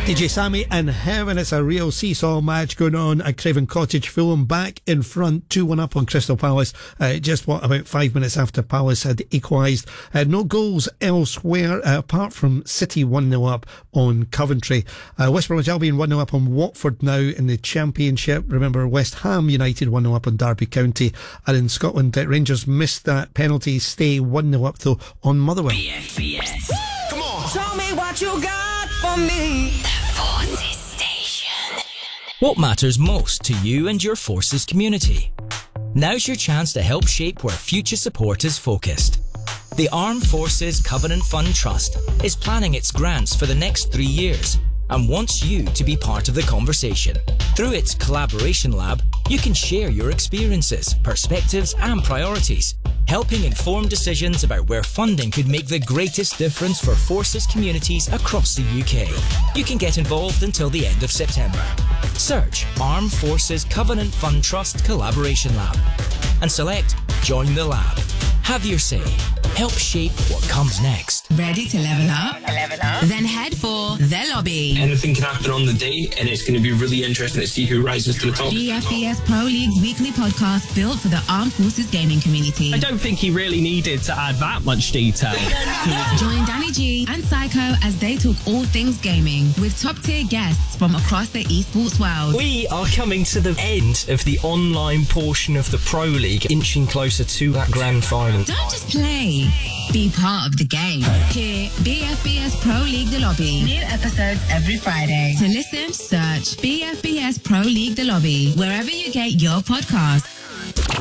DJ Sammy and Heaven. It's a real seesaw match going on at Craven Cottage. Fulham back in front, 2-1 up on Crystal Palace. About 5 minutes after Palace had equalised. No goals elsewhere, apart from City 1-0 up on Coventry. West Bromwich Albion 1-0 up on Watford now in the Championship. Remember, West Ham United 1-0 up on Derby County. And in Scotland, Rangers missed that penalty, stay 1-0 up though on Motherwell. BFBS. Come on. Show me what you got for me. The Forces Station. What matters most to you and your Forces community? Now's your chance to help shape where future support is focused. The Armed Forces Covenant Fund Trust is planning its grants for the next 3 years and wants you to be part of the conversation. Through its Collaboration Lab, you can share your experiences, perspectives and priorities, helping inform decisions about where funding could make the greatest difference for Forces communities across the UK. You can get involved until the end of September. Search Armed Forces Covenant Fund Trust Collaboration Lab and select Join the Lab. Have your say. Help shape what comes next. Ready to level up? Then head for The Lobby. Anything can happen on the day, and it's going to be really interesting to see who rises to the top. BFBS Pro League's weekly podcast built for the Armed Forces gaming community. I don't think he really needed to add that much detail. Join Danny G and Psycho as they talk all things gaming with top-tier guests from across the esports world. We are coming to the end of the online portion of the Pro League, inching closer to that grand final. Don't just play. Be part of the game. Hear BFBS Pro League The Lobby. New episodes every Friday. To listen, search BFBS Pro League The Lobby wherever you get your podcasts.